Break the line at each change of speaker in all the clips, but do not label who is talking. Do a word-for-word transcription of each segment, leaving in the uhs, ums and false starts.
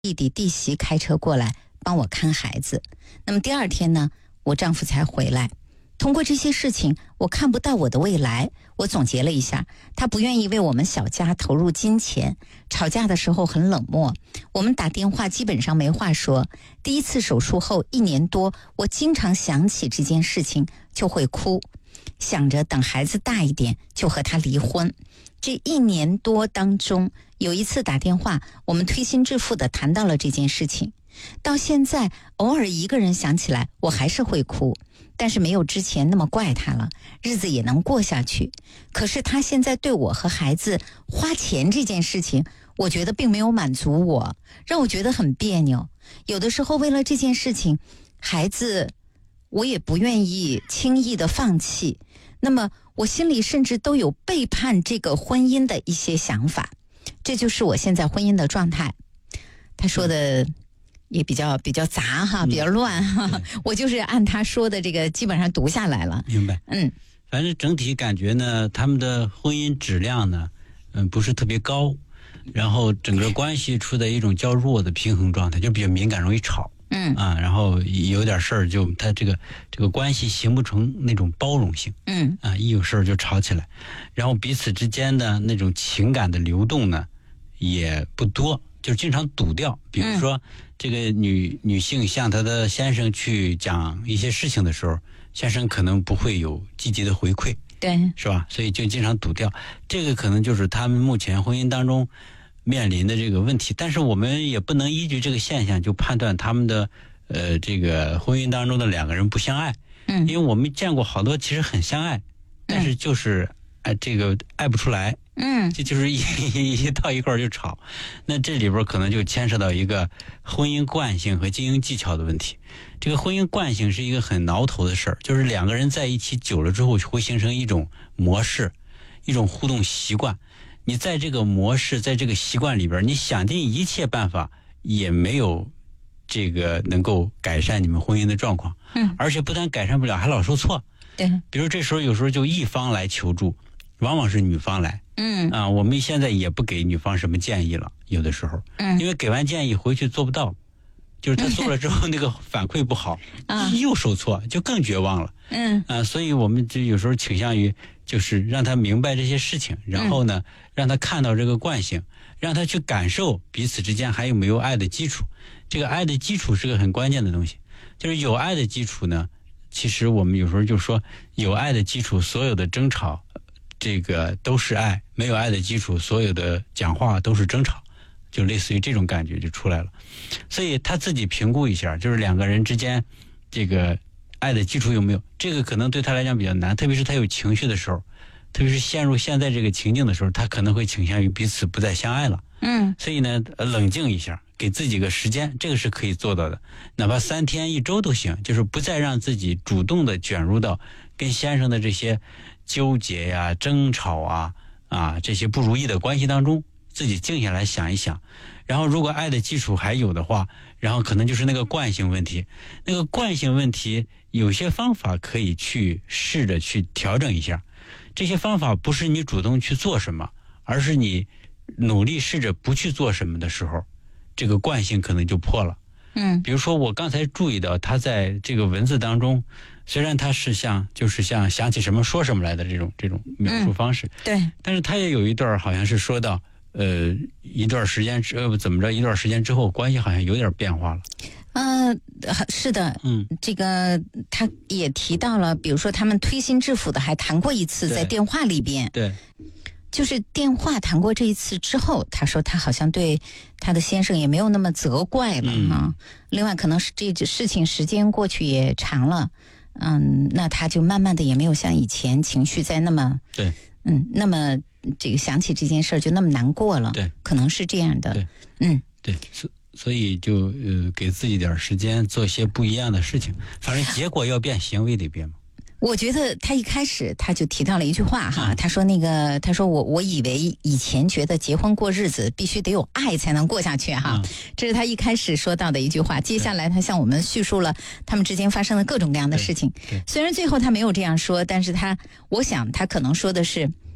弟弟弟媳开车过来帮我看孩子。那么第二天呢，我丈夫才回来。通过这些事情，我看不到我的未来。我总结了一下，他不愿意为我们小家投入金钱，吵架的时候很冷漠，我们打电话基本上没话说。第一次手术后一年多，我经常想起这件事情就会哭，想着等孩子大一点就和他离婚。这一年多当中，有一次打电话，我们推心置腹地谈到了这件事情。到现在偶尔一个人想起来，我还是会哭，但是没有之前那么怪他了，日子也能过下去。可是他现在对我和孩子花钱这件事情，我觉得并没有满足我，让我觉得很别扭。有的时候为了这件事情，孩子我也不愿意轻易的放弃，那么我心里甚至都有背叛这个婚姻的一些想法。这就是我现在婚姻的状态。他说的也比较比较杂哈，比较乱哈、嗯，我就是按他说的这个基本上读下来了。
明白。
嗯，
反正整体感觉呢，他们的婚姻质量呢，嗯，不是特别高，然后整个关系处在一种较弱的平衡状态，就比较敏感，容易吵。
嗯
啊，然后有点事儿就他这个这个关系形不成那种包容性。
嗯
啊，一有事儿就吵起来，然后彼此之间的那种情感的流动呢也不多，就是经常堵掉。比如说、嗯、这个女女性向她的先生去讲一些事情的时候，先生可能不会有积极的回馈，
对，
是吧？所以就经常堵掉。这个可能就是他们目前婚姻当中面临的这个问题，但是我们也不能依据这个现象就判断他们的呃这个婚姻当中的两个人不相爱。
嗯，
因为我们见过好多其实很相爱，但是就是哎、呃、这个爱不出来。
嗯，
这就是一一到一块儿就吵。那这里边可能就牵涉到一个婚姻惯性和经营技巧的问题。这个婚姻惯性是一个很挠头的事儿，就是两个人在一起久了之后会形成一种模式，一种互动习惯。你在这个模式，在这个习惯里边，你想尽一切办法也没有这个能够改善你们婚姻的状况。
嗯，
而且不但改善不了，还老受挫。
对，
比如这时候有时候就一方来求助，往往是女方来。
嗯
啊，我们现在也不给女方什么建议了，有的时候，
嗯，
因为给完建议回去做不到，就是他做了之后那个反馈不好，
啊，
又受挫，就更绝望了。
嗯
啊，所以我们就有时候倾向于就是让他明白这些事情，然后呢，嗯、让他看到这个惯性，让他去感受彼此之间还有没有爱的基础。这个爱的基础是个很关键的东西，就是有爱的基础呢，其实我们有时候就说有爱的基础，所有的争吵。这个都是爱，没有爱的基础，所有的讲话都是争吵，就类似于这种感觉就出来了。所以他自己评估一下，就是两个人之间这个爱的基础有没有，这个可能对他来讲比较难，特别是他有情绪的时候，特别是陷入现在这个情境的时候，他可能会倾向于彼此不再相爱了。
嗯，
所以呢，冷静一下，给自己个时间，这个是可以做到的，哪怕三天一周都行，就是不再让自己主动的卷入到跟先生的这些纠结呀、争吵啊啊这些不如意的关系当中，自己静下来想一想。然后如果爱的基础还有的话，然后可能就是那个惯性问题。那个惯性问题有些方法可以去试着去调整一下。这些方法不是你主动去做什么，而是你努力试着不去做什么的时候，这个惯性可能就破了。
嗯，
比如说我刚才注意到他在这个文字当中，虽然他是像就是像想起什么说什么来的这种这种描述方式、
嗯、对，
但是他也有一段好像是说到呃一段时间之呃怎么着一段时间之后关系好像有点变化了。
呃，是的，
嗯，
这个他也提到了，比如说他们推心置腹的还谈过一次在电话里边，
对。
就是电话谈过这一次之后，他说他好像对他的先生也没有那么责怪了哈、嗯。另外，可能是这事情时间过去也长了，嗯，那他就慢慢的也没有像以前情绪在那么
对，
嗯，那么这个想起这件事就那么难过了，
对，
可能是这样的，
对，
嗯，
对，所所以就呃给自己点时间做些不一样的事情，反正结果要变，行为得变嘛。
我觉得他一开始他就提到了一句话哈，
嗯、
他说那个他说我我以为以前觉得结婚过日子必须得有爱才能过下去哈、嗯，这是他一开始说到的一句话。接下来他向我们叙述了他们之间发生的各种各样的事情。虽然最后他没有这样说，但是他我想他可能说的是，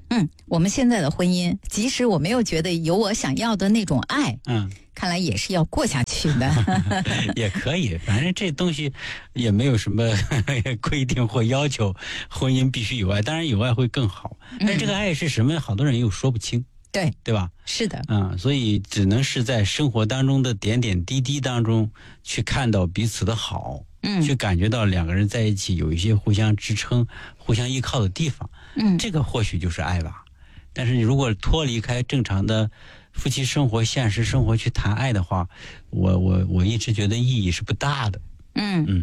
嗯，我们现在的婚姻，即使我没有觉得有我想要的那种爱，
嗯，
看来也是要过下去的。
也可以，反正这东西也没有什么规定或要求，婚姻必须有爱，当然有爱会更好。但是这个爱是什么，好多人又说不清。
对，
对吧？
是的，
嗯，所以只能是在生活当中的点点滴滴当中去看到彼此的好，
嗯，
去感觉到两个人在一起有一些互相支撑、互相依靠的地方，
嗯，
这个或许就是爱吧。但是你如果脱离开正常的夫妻生活、现实生活去谈爱的话，我我我一直觉得意义是不大的。
嗯
嗯。